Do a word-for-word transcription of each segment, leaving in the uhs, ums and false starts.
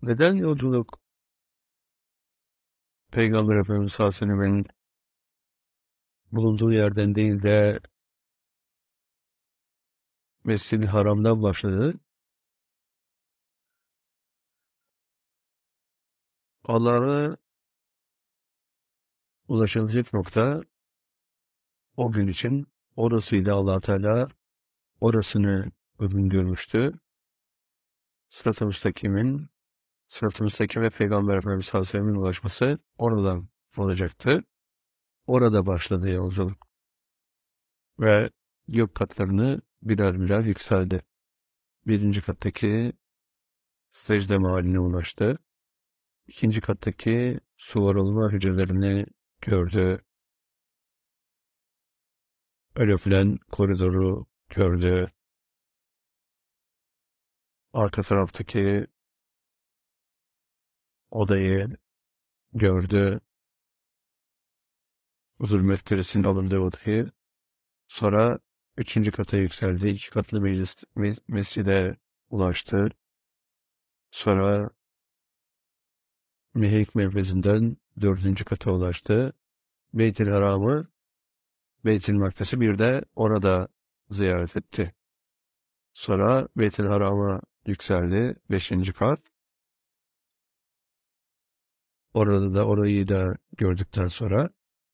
Neden yolculuk Peygamber Efendimiz sallallahu aleyhi ve sellem'in bulunduğu yerden değil de Mescid-i Haram'dan başladı? Allah'a ulaşılacak nokta o gün için orasıydı. Allah Teala orasını uygun görmüştü. Sırat-ı Müstakim'in Sırat-ı Müstakim'e Peygamber Efendimiz sallallahu aleyhi ve sellem'in ulaşması oradan olacaktı. Orada başladı yolculuk ve gök katlarını birer birer yükseldi. Birinci kattaki secde mahalline ulaştı. İkinci kattaki suvar olma hücrelerini gördü. Örülen koridoru gördü. Arka taraftaki odayı gördü. Zulmet küresinin alındığı odayı. Sonra üçüncü kata yükseldi. İki katlı meclis, me- mescide ulaştı. Sonra Mehek merkezinden dördüncü kata ulaştı. Beyt-i Haram'ı, Beyt-i Makdes'i bir de orada ziyaret etti. Sonra Beyt-i Haram'a yükseldi. Beşinci kat. Orada da orayı da gördükten sonra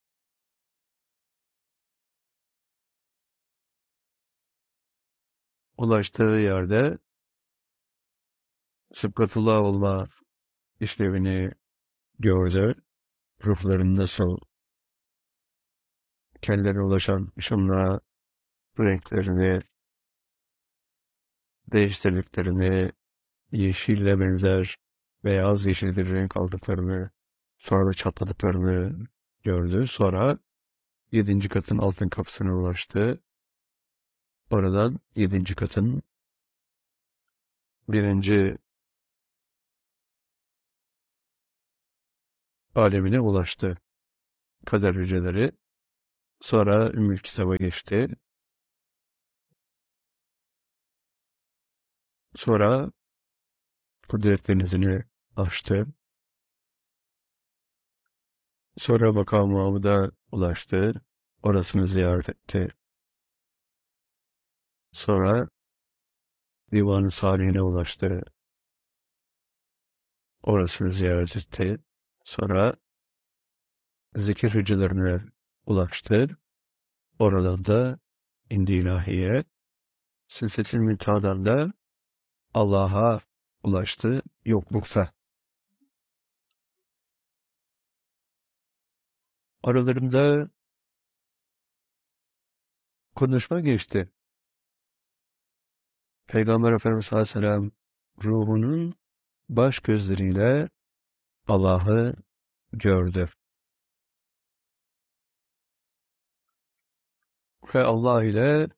ulaştığı yerde Sıbgatullah olma işlevini gördü. Ruhların nasıl kendilerine ulaşan ışınla renklerini değiştirdiklerini, yeşille benzer beyaz yeşil bir renk aldıklarını, sonra da çatladıklarını gördü. Sonra yedinci katın altın kapısına ulaştı. Oradan yedinci katın birinci alemine ulaştı. Kader hücreleri. Sonra Ümmül Kisab'a geçti. Sonra Kudret Denizi'ni aştı. Sonra Makam-ı Mahmud'a ulaştı. Orasını ziyaret etti. Sonra Divan-ı Salihine ulaştı. Orasını ziyaret etti. Sonra zikir hücrelerine ulaştı. Oradan da indi ilahiye. Silsilet-i Münteha'dan da Allah'a ulaştı yoklukta. Aralarında konuşma geçti. Peygamber Efendimiz sallallahu aleyhi ve sellem ruhunun baş gözleriyle Allah'ı gördü. Ve Allah ile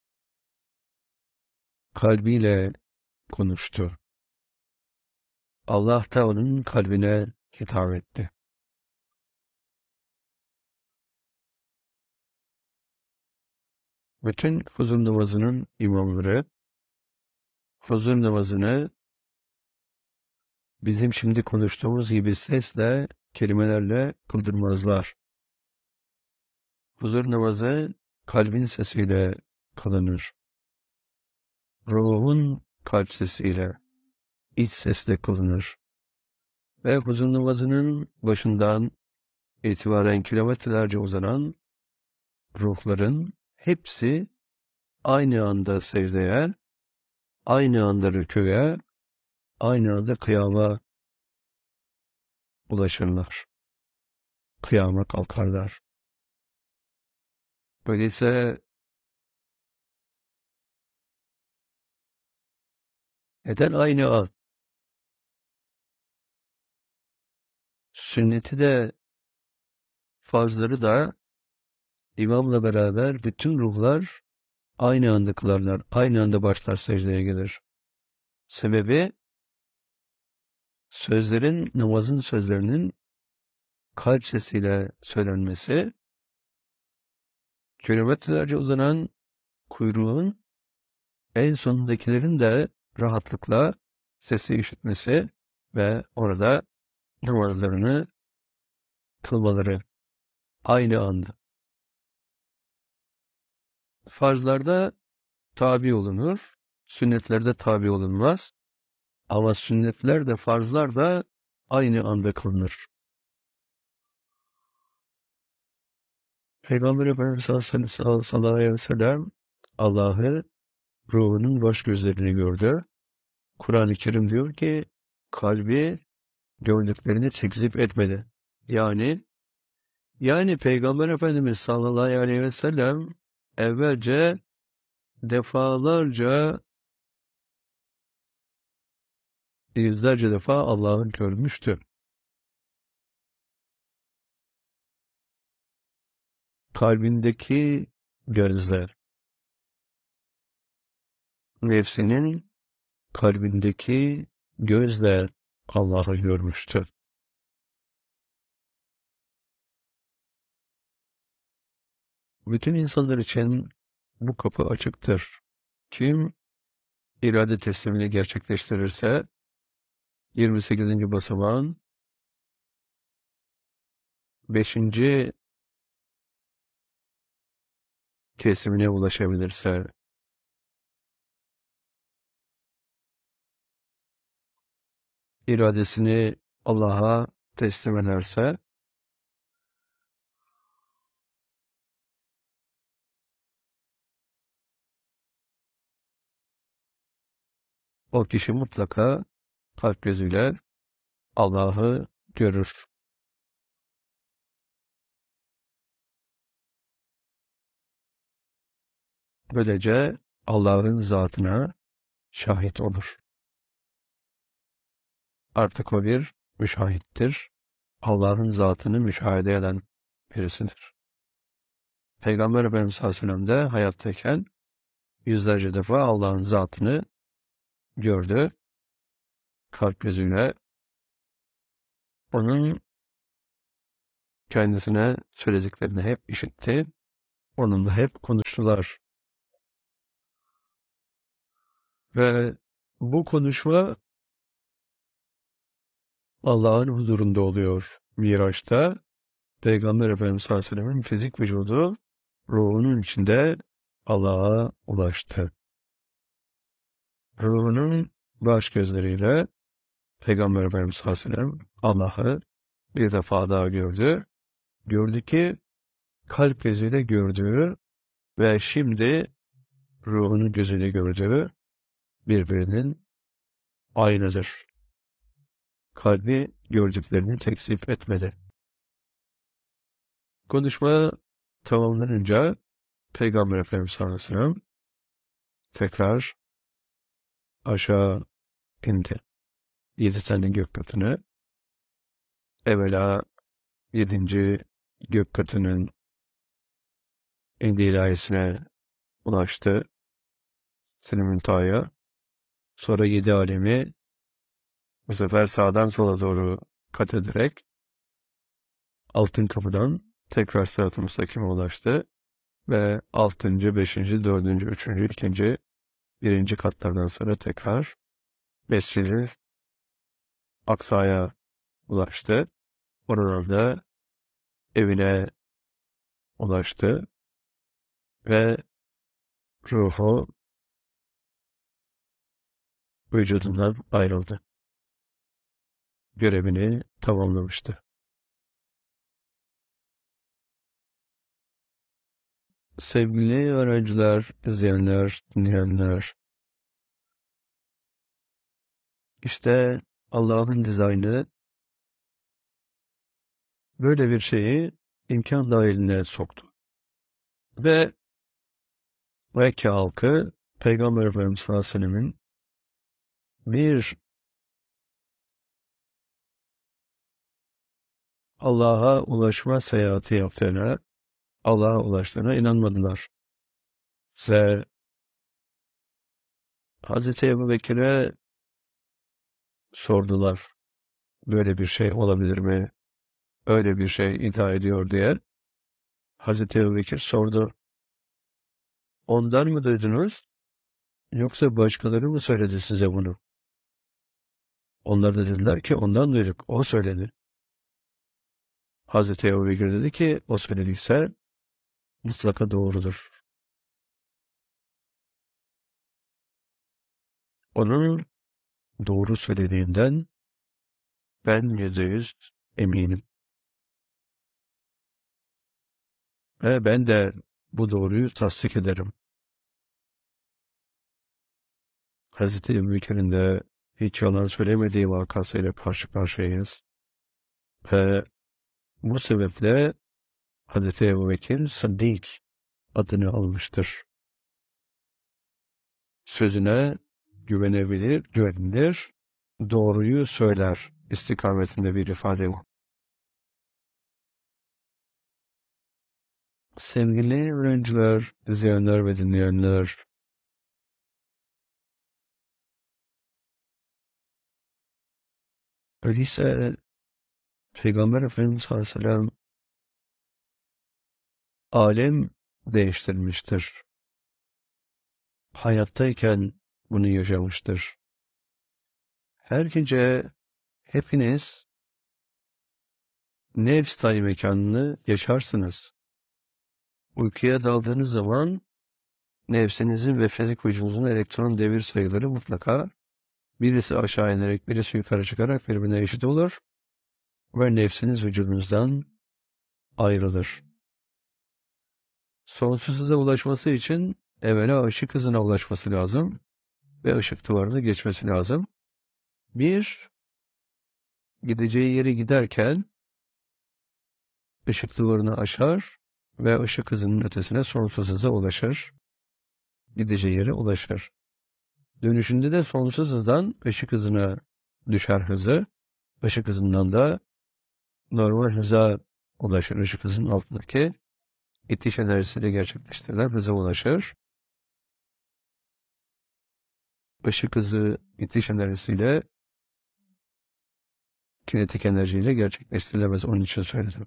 kalbiyle konuştu. Allah da onun kalbine hitap etti. Bütün huzur namazının imamları huzur namazını bizim şimdi konuştuğumuz gibi sesle, kelimelerle kıldırmazlar. Huzur namazı kalbin sesiyle kılınır. Ruhun kalp sesiyle, iç sesle kılınır. Ve huzur namazının başından itibaren kilometrelerce uzanan ruhların hepsi aynı anda secdeye, aynı anda rükûya, aynı anda kıyama ulaşırlar. Kıyama kalkarlar. Öyleyse neden aynı an? Sünneti de farzları da imamla beraber bütün ruhlar aynı anda kılarlar. Aynı anda başlar secdeye gelir. Sebebi sözlerin, namazın sözlerinin kalp sesiyle söylenmesi, kilometrelerce uzanan kuyruğun en sonundakilerin de rahatlıkla sesi işitmesi ve orada namazlarını kılmaları aynı anda. Farzlarda tabi olunur, sünnetlerde tabi olunmaz. Ama sünnetler de farzlar da aynı anda kılınır. Peygamber Efendimiz sallallahu aleyhi ve sellem Allah'ı ruhunun baş gözlerini gördü. Kur'an-ı Kerim diyor ki kalbi gördüklerini tekzip etmedi. Yani yani Peygamber Efendimiz sallallahu aleyhi ve sellem evvelce defalarca yüzlerce defa Allah'ı görmüştü. Kalbindeki gözler, nefsinin kalbindeki gözler Allah'ı görmüştü. Bütün insanlar için bu kapı açıktır. Kim irade teslimini gerçekleştirirse yirmi sekizinci basamağın beşinci kesimine ulaşabilirse, iradesini Allah'a teslim ederse, o kişi mutlaka kalp gözüyle Allah'ı görür. Böylece Allah'ın zatına şahit olur. Artık o bir müşahittir. Allah'ın zatını müşahede eden birisidir. Peygamber Efendimiz sallallahu aleyhi ve sellem de hayattayken yüzlerce defa Allah'ın zatını gördü. Kalp gözüyle onun kendisine söylediklerini hep işitti. Onunla hep konuştular. Ve bu konuşma Allah'ın huzurunda oluyor. Miraç'ta Peygamber Efendimiz sallallahu aleyhi ve sellem'in fizik vücudu ruhunun içinde Allah'a ulaştı. Ruhunun baş gözleriyle Peygamber Efendimiz sallallahu aleyhi ve sellem Allah'ı bir defa daha gördü. Gördü ki kalp gözüyle gördüğü ve şimdi ruhunun gözüyle gördüğü birbirinin aynıdır. Kalbi gördüklerini tekzip etmedi. Konuşma tamamlanınca Peygamber Efendimiz sallallahu aleyhi ve sellem tekrar aşağı indi. Yedi tane gök katını, evvela yedinci gök katının en ilahiyesine ulaştı. Sinem Müntaha'ya. Sonra yedi alemi bu sefer sağdan sola doğru kat ederek altın kapıdan tekrar Sırat-ı Müstakim'e ulaştı ve altıncı, beşinci, dördüncü, üçüncü, ikinci, birinci katlardan sonra tekrar Mescid-i Aksa'ya ulaştı. Oradan da evine ulaştı ve ruhu vücudundan ayrıldı. Görevini tamamlamıştı. Sevgili öğrenciler, izleyenler, dinleyenler, işte Allah'ın dizaynı böyle bir şeyi imkan dahiline soktu. Ve Mekke halkı Peygamber Efendimiz sallallahu aleyhi ve sellem'in bir Allah'a ulaşma seyahati yaptığına, Allah'a ulaştığına inanmadılar. Ve Hazreti Ebu Bekir'e sordular. Böyle bir şey olabilir mi? Öyle bir şey iddia ediyor diye. Hazreti Ebu Bekir sordu. Ondan mı duydunuz? Yoksa başkaları mı söyledi size bunu? Onlar da dediler ki ondan duyduk. O söyledi. Hazreti Ebu Bekir dedi ki o söylediyse mutlaka doğrudur. Onun doğru söylediğinden ben yüzde yüz eminim. Ve ben de bu doğruyu tasdik ederim. Hazreti Ebu Bekir'in de hiç yalan söylemediği vakasıyla karşı karşıyayız. Ve bu sebeple Hazreti Ebu Bekir Sıddık adını almıştır. Sözüne güvenebilir, güvenilir, doğruyu söyler istikametinde bir ifade bu. Sevgili öğrenciler, izleyenler ve dinleyenler, öyleyse Peygamber Efendimiz sallallahu aleyhi ve sellem alem değiştirmiştir. Hayattayken bunu yaşamıştır. Her gece hepiniz nefs tayi mekanını yaşarsınız. Uykuya daldığınız zaman nefsinizin ve fizik vücudunuzun elektron devir sayıları mutlaka birisi aşağı inerek birisi yukarı çıkarak birbirine eşit olur ve nefsiniz vücudunuzdan ayrılır. Sonsuz hıza ulaşması için evvela ışık hızına ulaşması lazım ve ışık duvarını geçmesi lazım. Bir, gideceği yere giderken ışık duvarını aşar ve ışık hızının ötesine sonsuz hıza ulaşır. Gideceği yere ulaşır. Dönüşünde de sonsuz hızdan ışık hızına düşer hızı. Işık hızından da normal hıza ulaşır. Işık hızının altındaki itiş enerjisiyle gerçekleştirilen hıza ulaşır. Işık hızı itiş enerjisiyle kinetik enerjiyle gerçekleştirilemez. Onun için söyledim.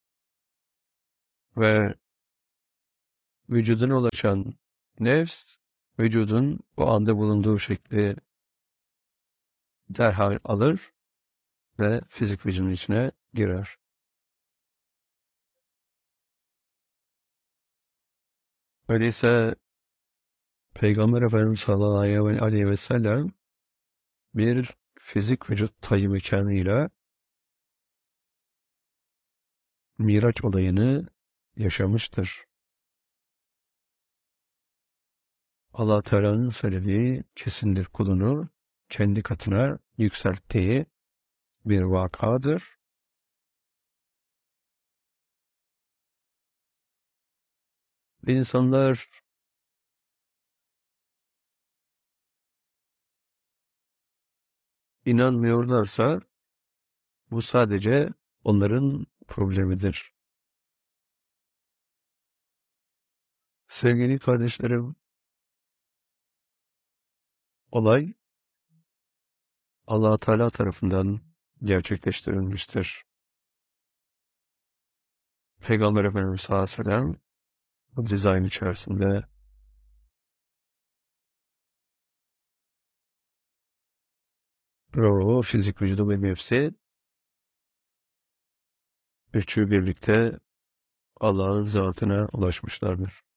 Ve vücuduna ulaşan nefs, vücudun o anda bulunduğu şekli derhal alır ve fizik vücudun içine girer. Öyleyse Peygamber Efendimiz sallallahu aleyhi ve sellem bir fizik vücut tayı mekanıyla Miraç olayını yaşamıştır. Allah Teala'nın söylediği kesindir, kulunu kendi katına yükselttiği bir vakadır. İnsanlar inanmıyorlarsa bu sadece onların problemidir. Sevgili kardeşlerim, olay Allah Teala tarafından gerçekleştirilmiştir. Peygamber Efendimiz sallallahu aleyhi ve sellem bu dizayn içerisinde ruhu, fizik vücudu ve nefsi üçü birlikte Allah'ın zatına ulaşmışlardır.